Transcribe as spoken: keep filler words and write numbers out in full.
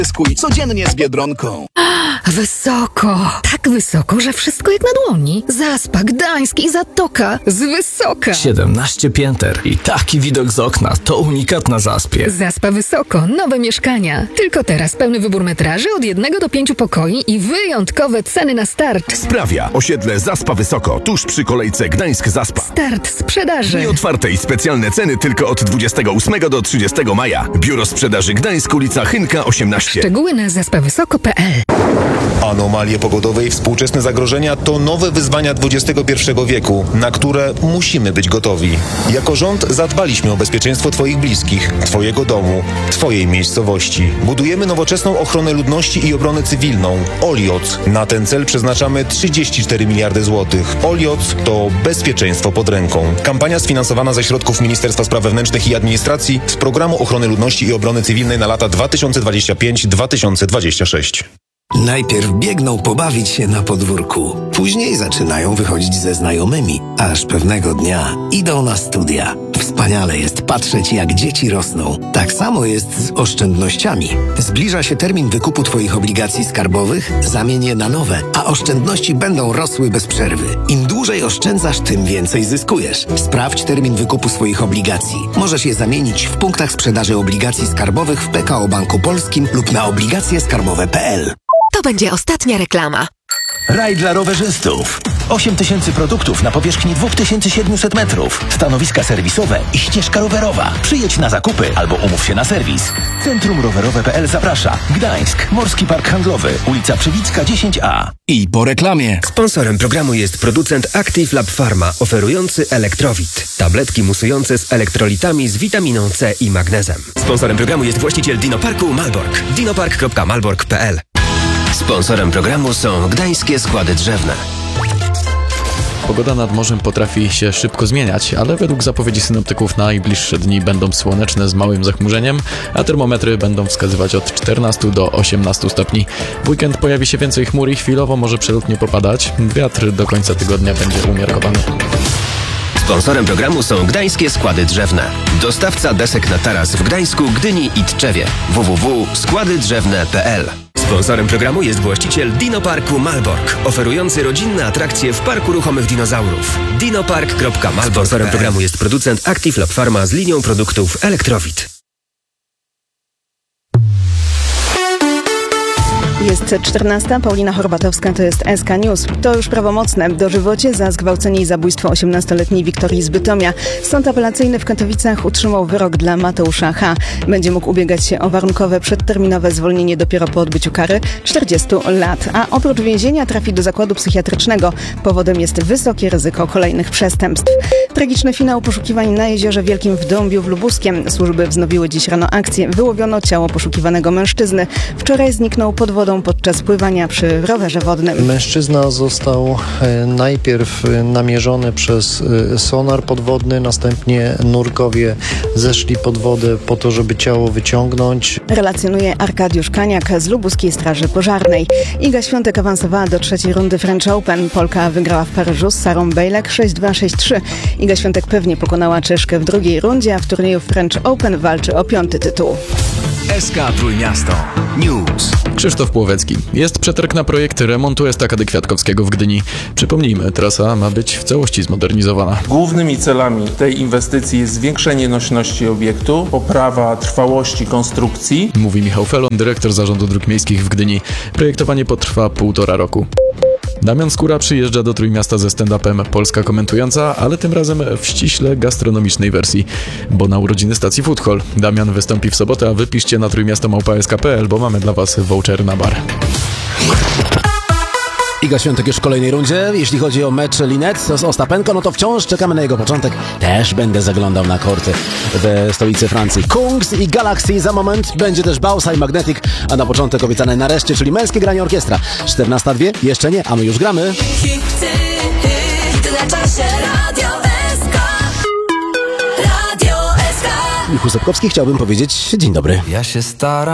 Skuj codziennie z Biedronką. Wysoko, tak wysoko, że wszystko jak na dłoni. Zaspa, Gdańsk i Zatoka z wysoka. siedemnaście pięter i taki widok z okna to unikat na Zaspie. Zaspa Wysoko, nowe mieszkania. Tylko teraz pełny wybór metraży od jednego do pięciu pokoi i wyjątkowe ceny na start. Sprawia osiedle Zaspa Wysoko, tuż przy kolejce Gdańsk-Zaspa. Start sprzedaży. Dni otwarte i specjalne ceny tylko od dwudziestego ósmego do trzydziestego maja. Biuro Sprzedaży Gdańsk, ulica Chynka osiemnaście. Szczegóły na zaspawysoko kropka pe el. Anomalie pogodowe i współczesne zagrożenia to nowe wyzwania dwudziestego pierwszego wieku, na które musimy być gotowi. Jako rząd zadbaliśmy o bezpieczeństwo Twoich bliskich, Twojego domu, Twojej miejscowości. Budujemy nowoczesną ochronę ludności i obronę cywilną. Olioc. Na ten cel przeznaczamy trzydzieści cztery miliardy złotych. Olioc to bezpieczeństwo pod ręką. Kampania sfinansowana ze środków Ministerstwa Spraw Wewnętrznych i Administracji z Programu Ochrony Ludności i Obrony Cywilnej na lata dwa tysiące dwudziesty piąty do dwa tysiące dwudziestego szóstego. Najpierw biegną pobawić się na podwórku. Później zaczynają wychodzić ze znajomymi, aż pewnego dnia idą na studia. Wspaniale jest patrzeć, jak dzieci rosną. Tak samo jest z oszczędnościami. Zbliża się termin wykupu Twoich obligacji skarbowych, zamień je na nowe, a oszczędności będą rosły bez przerwy. Im dłużej oszczędzasz, tym więcej zyskujesz. Sprawdź termin wykupu swoich obligacji. Możesz je zamienić w punktach sprzedaży obligacji skarbowych w P K O Banku Polskim lub na obligacje skarbowe kropka pe el. To będzie ostatnia reklama. Raj dla rowerzystów. osiem tysięcy produktów na powierzchni dwa tysiące siedemset metrów. Stanowiska serwisowe i ścieżka rowerowa. Przyjedź na zakupy albo umów się na serwis. Centrum Rowerowe kropka pe el zaprasza. Gdańsk, Morski Park Handlowy, ulica Przywicka dziesięć a. I po reklamie. Sponsorem programu jest producent Active Lab Pharma, oferujący Elektrowit. Tabletki musujące z elektrolitami z witaminą C i magnezem. Sponsorem programu jest właściciel Dinoparku Malbork. dinopark kropka malbork kropka pe el. Sponsorem programu są Gdańskie Składy Drzewne. Pogoda nad morzem potrafi się szybko zmieniać, ale według zapowiedzi synoptyków najbliższe dni będą słoneczne z małym zachmurzeniem, a termometry będą wskazywać od czternastu do osiemnastu stopni. W weekend pojawi się więcej chmur i chwilowo może przelotnie popadać. Wiatr do końca tygodnia będzie umiarkowany. Sponsorem programu są Gdańskie Składy Drzewne. Dostawca desek na taras w Gdańsku, Gdyni i Tczewie. w w w kropka składy drzewne kropka pe el. Sponsorem programu jest właściciel Dinoparku Malbork, oferujący rodzinne atrakcje w Parku Ruchomych Dinozaurów. dinopark kropka malbork kropka pe el. Sponsorem programu jest producent Active Lab Pharma z linią produktów Elektrowit. Jest czternasta, Paulina Horbatowska, to jest S K News. To już prawomocne. Dożywocie za zgwałcenie i zabójstwo osiemnastoletniej Wiktorii z Bytomia. Sąd apelacyjny w Katowicach utrzymał wyrok dla Mateusza H. Będzie mógł ubiegać się o warunkowe, przedterminowe zwolnienie dopiero po odbyciu kary czterdziestu lat. A oprócz więzienia trafi do zakładu psychiatrycznego. Powodem jest wysokie ryzyko kolejnych przestępstw. Tragiczny finał poszukiwań na Jeziorze Wielkim w Dąbiu w Lubuskiem. Służby wznowiły dziś rano akcję. Wyłowiono ciało poszukiwanego mężczyzny. Wczoraj zniknął pod wodą podczas pływania przy rowerze wodnym. Mężczyzna został najpierw namierzony przez sonar podwodny, następnie nurkowie zeszli pod wodę po to, żeby ciało wyciągnąć. Relacjonuje Arkadiusz Kaniak z Lubuskiej Straży Pożarnej. Iga Świątek awansowała do trzeciej rundy French Open. Polka wygrała w Paryżu z Sarą Bejlek sześć dwa sześć trzy. Iga Świątek pewnie pokonała Czeszkę w drugiej rundzie, a w turnieju French Open walczy o piąty tytuł. S K Trójmiasto News. Krzysztof Płowecki. Jest przetarg na projekt remontu Estakady Kwiatkowskiego w Gdyni. Przypomnijmy, trasa ma być w całości zmodernizowana. Głównymi celami tej inwestycji jest zwiększenie nośności obiektu, poprawa trwałości konstrukcji. Mówi Michał Felon, dyrektor Zarządu Dróg Miejskich w Gdyni. Projektowanie potrwa półtora roku. Damian Skóra przyjeżdża do Trójmiasta ze stand-upem Polska Komentująca, ale tym razem w ściśle gastronomicznej wersji, bo na urodziny stacji Food Hall. Damian wystąpi w sobotę, a wy piszcie na trójmiasto małpa s k kropka pe el, bo mamy dla was voucher na bar. Iga Świątek już w kolejnej rundzie. Jeśli chodzi o mecz Linet z Ostapenko, no to wciąż czekamy na jego początek. Też będę zaglądał na korty w stolicy Francji. Kungs i Galaxy za moment. Będzie też Bausa i Magnetic, a na początek obiecane nareszcie, czyli męskie granie orkiestra. czternasta dwie? Jeszcze nie, a my już gramy. Michał Sepkowski, chciałbym powiedzieć dzień dobry. Ja się staram.